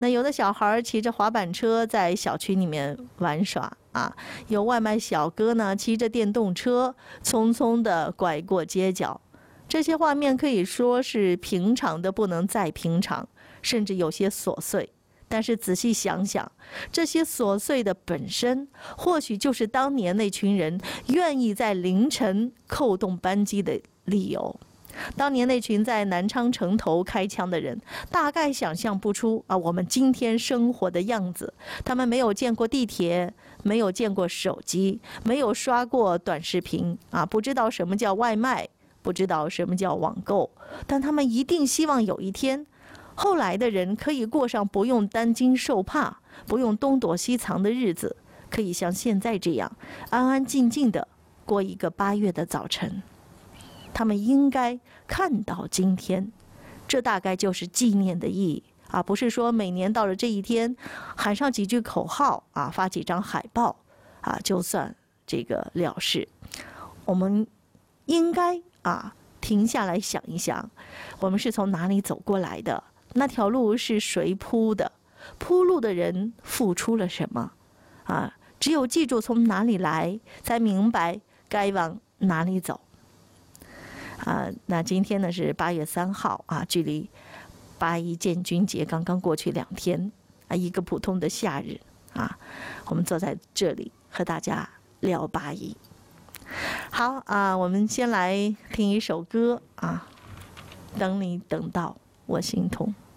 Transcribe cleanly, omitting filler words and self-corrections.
那有的小孩骑着滑板车在小区里面玩耍啊，有外卖小哥呢骑着电动车匆匆地拐过街角。这些画面可以说是平常的不能再平常，甚至有些琐碎。但是仔细想想，这些琐碎的本身，或许就是当年那群人愿意在凌晨扣动扳机的理由。当年那群在南昌城头开枪的人，大概想象不出我们今天生活的样子。他们没有见过地铁，没有见过手机，没有刷过短视频不知道什么叫外卖，不知道什么叫网购。但他们一定希望有一天，后来的人可以过上不用担惊受怕，不用东躲西藏的日子，可以像现在这样安安静静的过一个8月的早晨。他们应该看到今天，这大概就是纪念的意义不是说每年到了这一天喊上几句口号发几张海报就算这个了事。我们应该停下来想一想，我们是从哪里走过来的，那条路是谁铺的，铺路的人付出了什么只有记住从哪里来，才明白该往哪里走。那今天呢是8月3号距离8·1建军节刚刚过去2天一个普通的夏日我们坐在这里和大家聊8·1。好我们先来听一首歌等你等到我心痛。